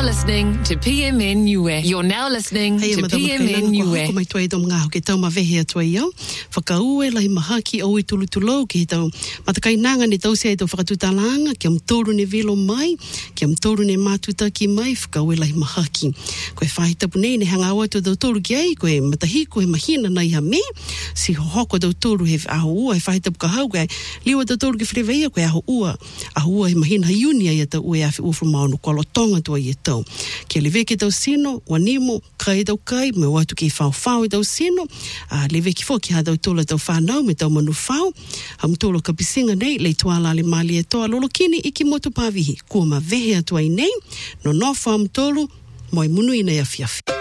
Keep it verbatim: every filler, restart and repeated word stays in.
listening to P M N U E. You're now listening Hey, to P M N U E. Ko mai toi dom ngā ke tau ma vehe atua iau. Whakaue lai mahaki au i tulu tulau ki tau matakai nanga ne tau se ai tau whakatutalanga ki am toru ne velo mai, ki am toru ne mātuta ki mai, whakaue lai mahaki. Koe whahitapu nei ne hanga awa tau tau toru ki ai, koe matahi koe mahina nai ha me, si hoko tau toru he aho ua, he whahitapu ka hau koe, liwa tau toru ki whireweia koe aho ua, aho ua he mahina ha iuni ai tau ue awhi uwhru maunu kua lotonga tua i tau. Kia le veke tau sino, wanimo, kai tau kai, me watu ki whao whao i tau sino, uh, le veke fo ki ha tau tola tau whanau, me tau manu whao, ham tolo ka pisinga nei, le tuala le mali e toa lolo kini iki motu pavihi, kua ma vehe atua i nei, no no wham tolu, moi munu i nei afiafi.